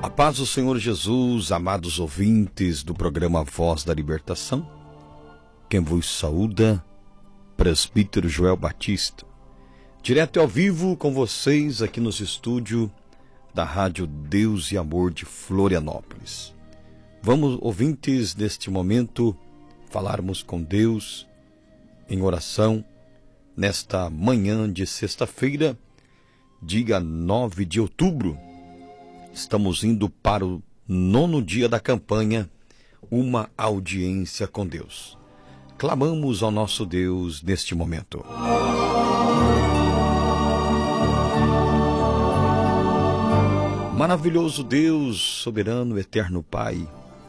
A paz do Senhor Jesus, amados ouvintes do programa Voz da Libertação. Quem vos saúda, presbítero Joel Batista. Direto e ao vivo com vocês aqui nos estúdios da Rádio Deus e Amor de Florianópolis. Vamos, ouvintes, neste momento, falarmos com Deus em oração nesta manhã de sexta-feira, dia 9 de outubro. Estamos indo para o 9º dia da campanha, uma audiência com Deus. Clamamos ao nosso Deus neste momento. Maravilhoso Deus, soberano, eterno Pai,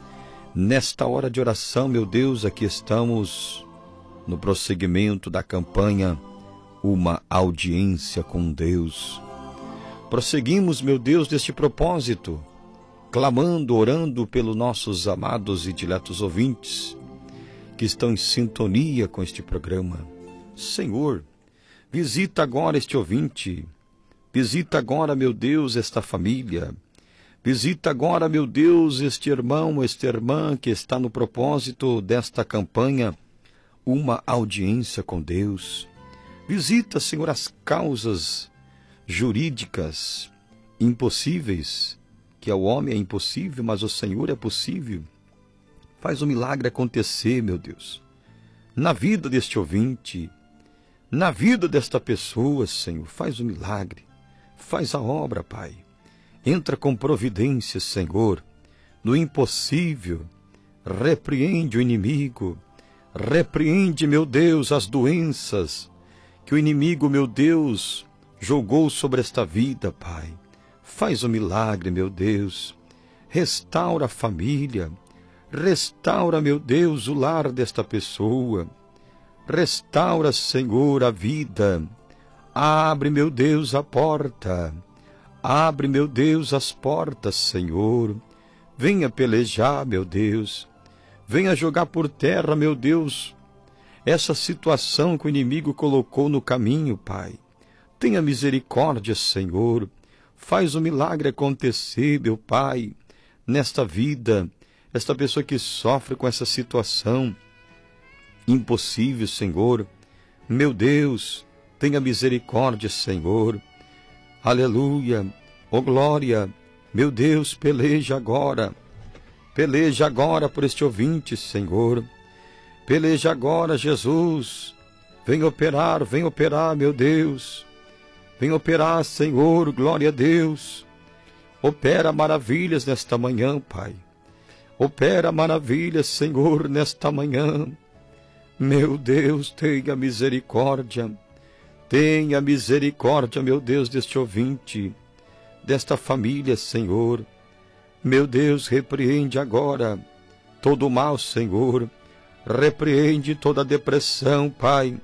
nesta hora de oração, meu Deus, aqui estamos no prosseguimento da campanha, uma audiência com Deus. Prosseguimos, meu Deus, deste propósito, clamando, orando pelos nossos amados e diletos ouvintes que estão em sintonia com este programa. Senhor, visita agora este ouvinte, visita agora, meu Deus, esta família, visita agora, meu Deus, este irmão, esta irmã que está no propósito desta campanha, uma audiência com Deus. Visita, Senhor, as causas jurídicas impossíveis, que ao homem é impossível, mas ao Senhor é possível. Faz o milagre acontecer, meu Deus, na vida deste ouvinte, na vida desta pessoa, Senhor. Faz o milagre, faz a obra, Pai. Entra com providência, Senhor, no impossível. Repreende o inimigo, repreende, meu Deus, as doenças que o inimigo, meu Deus, jogou sobre esta vida, Pai. Faz o milagre, meu Deus. Restaura a família. Restaura, meu Deus, o lar desta pessoa. Restaura, Senhor, a vida. Abre, meu Deus, a porta. Abre, meu Deus, as portas, Senhor. Venha pelejar, meu Deus. Venha jogar por terra, meu Deus, essa situação que o inimigo colocou no caminho, Pai. Tenha misericórdia, Senhor. Faz o milagre acontecer, meu Pai, nesta vida, esta pessoa que sofre com essa situação impossível, Senhor. Meu Deus, tenha misericórdia, Senhor. Aleluia, oh glória, meu Deus, peleja agora por este ouvinte, Senhor. Peleja agora, Jesus. Vem operar, meu Deus. Vem operar, Senhor, glória a Deus. Opera maravilhas nesta manhã, Pai. Opera maravilhas, Senhor, nesta manhã. Meu Deus, tenha misericórdia. Tenha misericórdia, meu Deus, deste ouvinte, desta família, Senhor. Meu Deus, repreende agora todo o mal, Senhor. Repreende toda a depressão, Pai.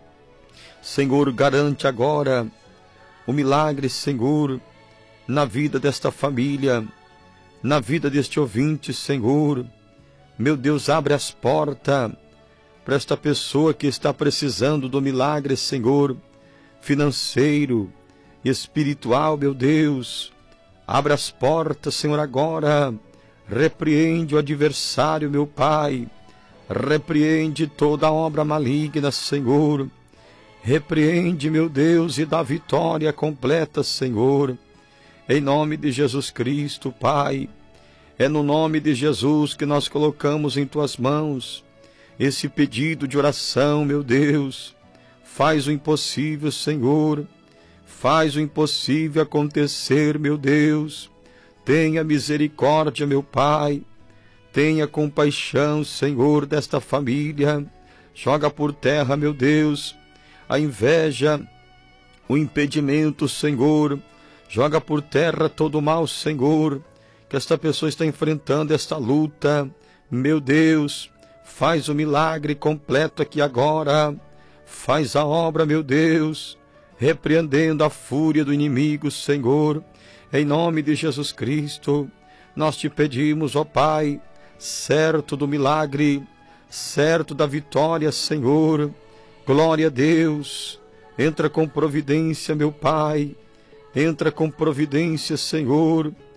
Senhor, garante agora o milagre, Senhor, na vida desta família, na vida deste ouvinte, Senhor. Meu Deus, abre as portas para esta pessoa que está precisando do milagre, Senhor, financeiro, espiritual, meu Deus. Abre as portas, Senhor, agora. Repreende o adversário, meu Pai. Repreende toda a obra maligna, Senhor. Repreende, meu Deus, e dá vitória completa, Senhor. Em nome de Jesus Cristo, Pai. É no nome de Jesus que nós colocamos em Tuas mãos esse pedido de oração, meu Deus. Faz o impossível, Senhor. Faz o impossível acontecer, meu Deus. Tenha misericórdia, meu Pai. Tenha compaixão, Senhor, desta família. Joga por terra, meu Deus, a inveja, o impedimento, Senhor. Joga por terra todo o mal, Senhor, que esta pessoa está enfrentando esta luta. Meu Deus, faz o milagre completo aqui agora. Faz a obra, meu Deus, repreendendo a fúria do inimigo, Senhor. Em nome de Jesus Cristo, nós te pedimos, ó Pai, certo do milagre, certo da vitória, Senhor. Glória a Deus. Entra com providência, meu Pai. Entra com providência, Senhor.